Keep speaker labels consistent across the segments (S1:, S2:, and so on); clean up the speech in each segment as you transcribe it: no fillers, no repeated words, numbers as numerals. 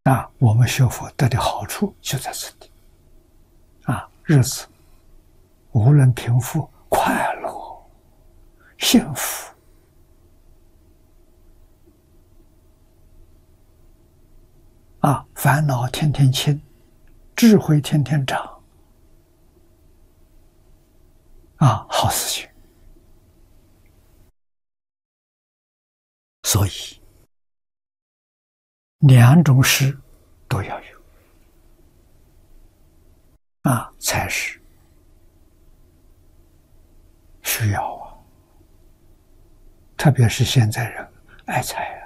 S1: 我们学佛得的好处就在这里。日子无论贫富，快乐、幸福。烦恼天天轻，智慧天天长。好事情。所以两种事都要有，才是需要特别是现在人爱财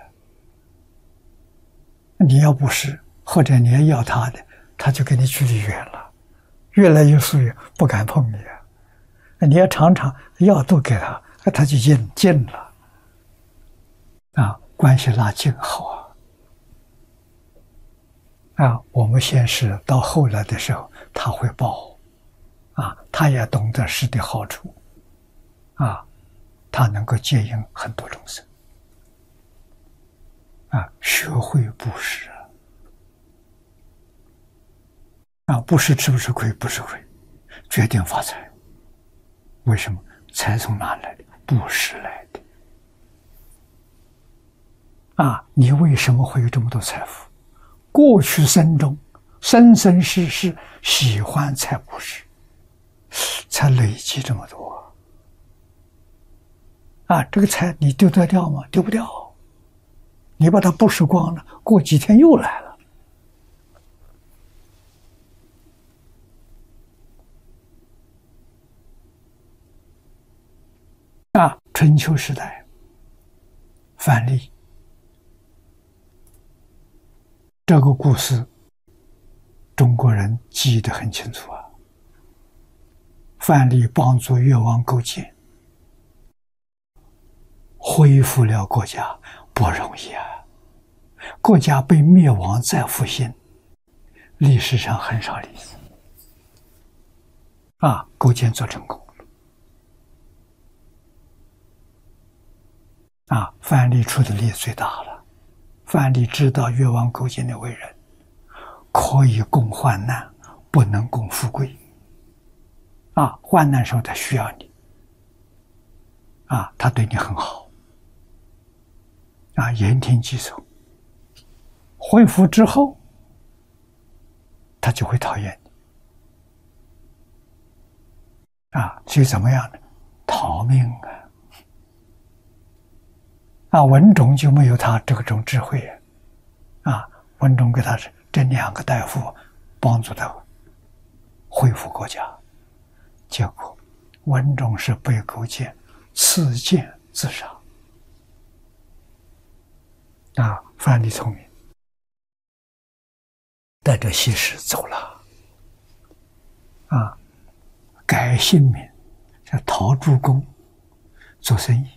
S1: 你要不是，或者你要他的，他就跟你距离远了，越来越疏远，不敢碰你你要常常要多给他，他就近了关系拉近好我们先是到后来的时候，他会报他也懂得事的好处他能够接应很多众生学会布施布施吃不吃亏？不吃亏，决定发财。为什么？财从哪来的？布施来的你为什么会有这么多财富？过去生中生生世世喜欢财布施，才累积这么多这个财你丢得掉吗？丢不掉。你把它布施光了，过几天又来了春秋时代范蠡这个故事中国人记得很清楚范蠡帮助越王勾践恢复了国家，不容易国家被灭亡再复兴，历史上很少例子勾践做成功范蠡出的力最大了。范蠡知道越王勾践的为人，可以共患难，不能共富贵患难时候他需要你他对你很好言听计从。恢复之后他就会讨厌你所以怎么样呢？逃命文种就没有他这种智慧文种给他这两个大夫帮助他恢复国家，结果文种是被勾践刺剑自杀范蠡聪明，带着西施走了改姓名叫陶朱公，做生意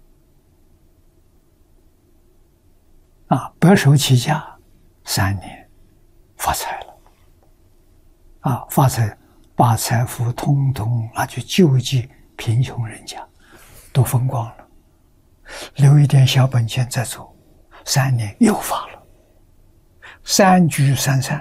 S1: 白手起家3年发财了发财，把财富通通拿去救济贫穷人家，都分光了，留一点小本钱再走，3年又发了，3聚3散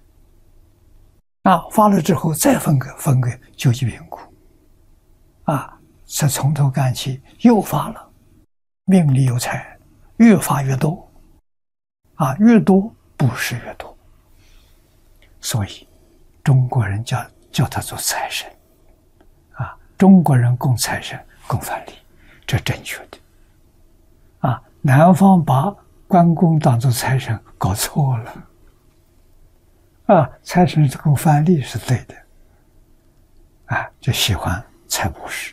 S1: 发了之后再分给救济贫苦再从头干起又发了，命里有财，越发越多越多布施越多，所以中国人叫他做财神中国人供财神供范蠡，这正确的南方把关公当作财神搞错了财神供范蠡是对的就喜欢财布施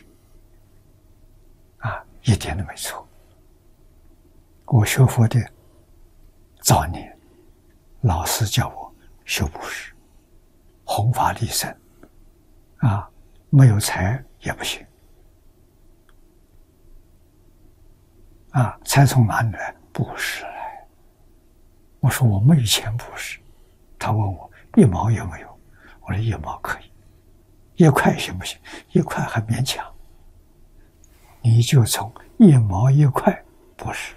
S1: 一点都没错。我学佛的早年老师叫我修布施，弘法利生没有财也不行财从哪里来？布施来。我说我没有钱布施，他问我1毛有没有？我说1毛可以，1块行不行？1块还勉强，你就从1毛1块布施